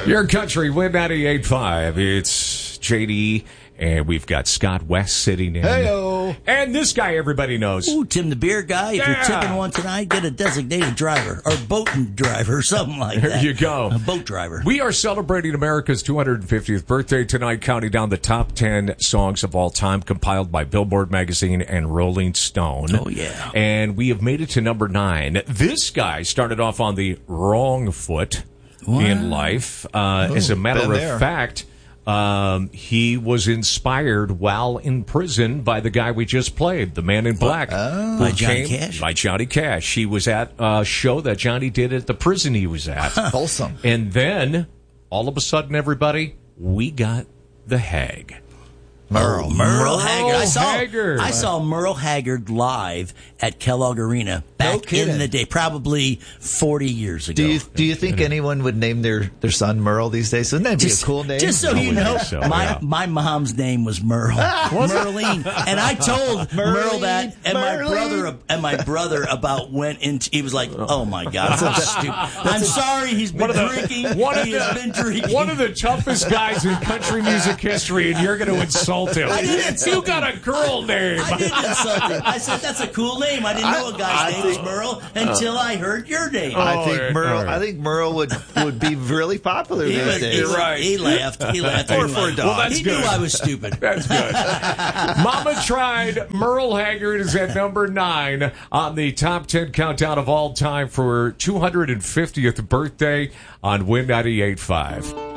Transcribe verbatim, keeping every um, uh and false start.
Your country, Win ninety-eight point five. It's J D, and we've got Scott West sitting in. Hey-o. And this guy everybody knows. Ooh, Tim the beer guy. If Yeah. you're tipping one tonight, get a designated driver or boating driver, something like There that. you go. A boat driver. We are celebrating America's two hundred fiftieth birthday tonight, counting down the top ten songs of all time compiled by Billboard magazine and Rolling Stone. Oh, yeah. And we have made it to number nine. This guy started off on the wrong foot What? in life. Uh, Ooh, as a matter been of there. fact, um, he was inspired while in prison by the guy we just played, the Man in Black. Oh. who By Johnny came- Cash? By Johnny Cash. He was at a show that Johnny did at the prison he was at. Wholesome. And then, all of a sudden, everybody, we got the Hag. Merle. Merle Haggard. I saw, Haggard. I saw Merle Haggard live at Kellogg Arena back kidding. in the day, probably forty years ago. Do you do you think anyone would name their, their son Merle these days? Wouldn't that be Just, a cool name? just so I you would know, think so, my yeah. my mom's name was Merle, Merlene, and I told Merle that, and my Merlene. brother and my brother about went into. He was like, "Oh my God, that's so stupid." I'm sorry, he's been One of the- drinking. one of he the- has been drinking. One of the toughest guys in country music history, and you're going to insult him. I didn't insult You got a girl name. I didn't insult him. I said that's a cool name. I didn't know a guy's I name think- was Merle until I heard your name. I Oh, think all right, Merle. all right. I think Merle would, would be really popular He, these was, days. he, You're right. he laughed. He laughed. Or He for a laughed. dog. Well, that's he good. knew I was stupid. That's good. Mama Tried. Merle Haggard is at number nine on the top ten countdown of all time for two hundred fiftieth birthday on Win ninety-eight point five.